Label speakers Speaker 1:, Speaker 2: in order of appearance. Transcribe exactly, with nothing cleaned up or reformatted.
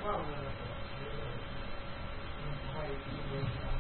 Speaker 1: 忘了那个，就是嗯，不太一定。